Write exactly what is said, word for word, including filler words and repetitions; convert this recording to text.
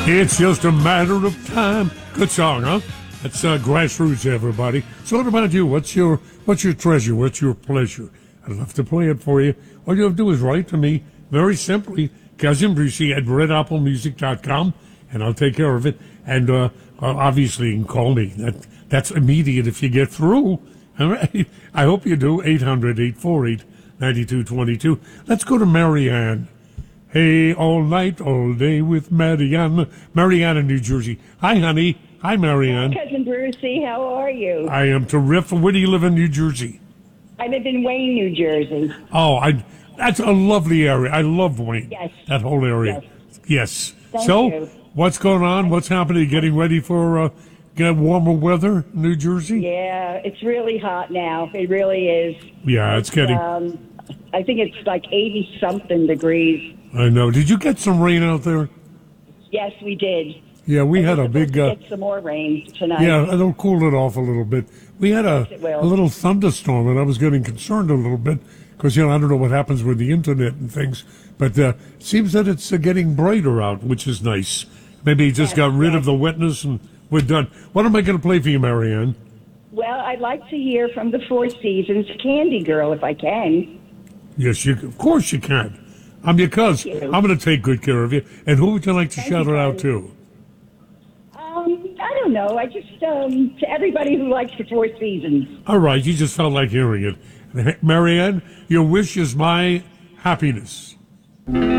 It's just a matter of time. Good song, huh? That's uh, Grassroots, everybody. So what about you? What's your what's your treasure? What's your pleasure? I'd love to play it for you. All you have to do is write to me very simply, Cousin Brucey at red apple music dot com, and I'll take care of it. And uh, obviously, you can call me. That That's immediate if you get through. All right. I hope you do. eight hundred, eight four eight, nine two two two. Let's go to Marianne. Hey, all night, all day with Marianne. Marianne in New Jersey. Hi, honey. Hi, Marianne. Hi, Cousin Brucey. How are you? I am terrific. Where do you live in New Jersey? I live in Wayne, New Jersey. Oh, I. That's a lovely area. I love Wayne. Yes. That whole area. Yes. Yes. Thank so, you. what's going on? What's happening? Getting ready for uh, get warmer weather in New Jersey? Yeah, it's really hot now. It really is. Yeah, it's getting. Um, I think it's like eighty-something degrees. I know. Did you get some rain out there? Yes, we did. Yeah, we We're had a supposed big. to Uh, get some more rain tonight. yeah, it'll cool it off a little bit. We had a, Yes, it will. a little thunderstorm, and I was getting concerned a little bit because, you know, I don't know what happens with the internet and things, but uh, it seems that it's uh, getting brighter out, which is nice. Maybe he just Yes, got rid yes. of the wetness and we're done. What am I going to play for you, Marianne? Well, I'd like to hear from the Four Seasons, Candy Girl, if I can. Yes, you. Of course you can. I'm your cousin. Thank you. I'm going to take good care of you. And who would you like to Thank shout you, it out cousin. to? Um, I don't know. I just, um, to everybody who likes the Four Seasons. All right, you just felt like hearing it. Marianne, your wish is my happiness.